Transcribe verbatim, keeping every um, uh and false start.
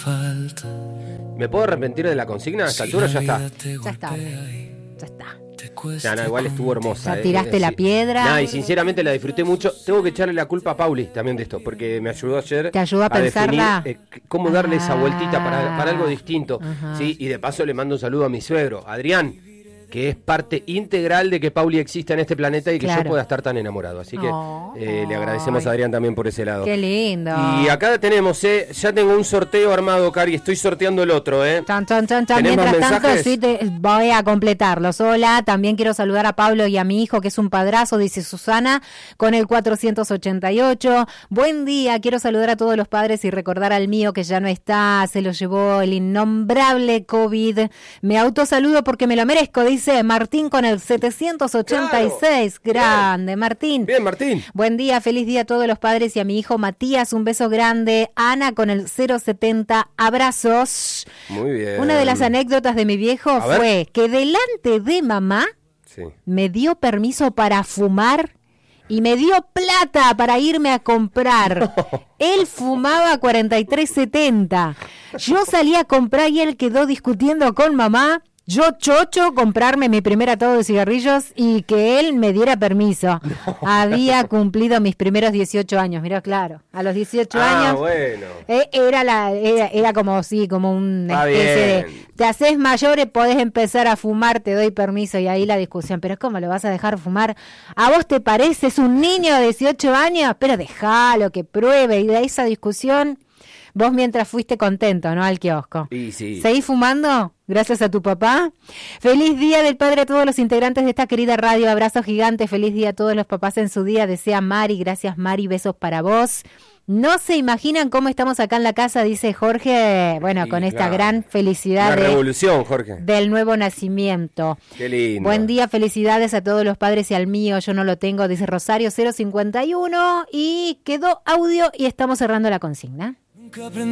¿Me puedo arrepentir de la consigna? A esta altura ya está. Ya está. Ya está. Ya, no, igual estuvo hermosa. Ya tiraste eh, la sí. piedra. Nah, y sinceramente la disfruté mucho. Tengo que echarle la culpa a Pauli también de esto, porque me ayudó ayer. ¿Te ayudó a, a pensarla? Definir, eh, cómo darle ah, esa vueltita para, para algo distinto. ¿Sí? Y de paso le mando un saludo a mi suegro, Adrián, que es parte integral de que Pauli exista en este planeta y que claro. yo pueda estar tan enamorado. Así que oh, eh, le agradecemos a Adrián también por ese lado. Qué lindo. Y acá tenemos, eh, ya tengo un sorteo armado, Cari, estoy sorteando el otro. Eh. Chan, chan, chan, chan. Mientras tanto, sí, te, voy a completarlos. Hola, también quiero saludar a Pablo y a mi hijo, que es un padrazo, dice Susana, con el cuatrocientos ochenta y ocho. Buen día, quiero saludar a todos los padres y recordar al mío que ya no está, se lo llevó el innombrable COVID. Me autosaludo porque me lo merezco, dice Martín con el setecientos ochenta y seis. Claro. Grande, bien. Martín. Bien, Martín. Buen día, feliz día a todos los padres y a mi hijo Matías, un beso grande. Ana con el cero setenta, abrazos. Muy bien. Una de las anécdotas de mi viejo a fue ver. que delante de mamá sí. me dio permiso para fumar y me dio plata para irme a comprar. Él fumaba cuarenta y tres setenta. Yo salí a comprar y él quedó discutiendo con mamá. Yo chocho comprarme mi primer atado de cigarrillos y que él me diera permiso. No. Había cumplido mis primeros dieciocho años, mirá, claro. A los dieciocho ah, años bueno. eh, era la era, era como sí, como una ah, especie bien. de te haces mayor y podés empezar a fumar, te doy permiso, y ahí la discusión, pero ¿cómo lo vas a dejar fumar? ¿A vos te parece? Es un niño de dieciocho años, pero déjalo que pruebe, y de esa discusión vos mientras fuiste contento, ¿no? Al kiosco. Sí, sí. ¿Seguís fumando? Gracias a tu papá. Feliz día del padre a todos los integrantes de esta querida radio. Abrazo gigante. Feliz día a todos los papás en su día. Desea Mari. Gracias, Mari. Besos para vos. No se imaginan cómo estamos acá en la casa, dice Jorge. Bueno, sí, con esta claro. gran felicidad. La de, revolución, Jorge. Del nuevo nacimiento. Qué lindo. Buen día, felicidades a todos los padres y al mío. Yo no lo tengo, dice Rosario cero cincuenta y uno. Y quedó audio y estamos cerrando la consigna.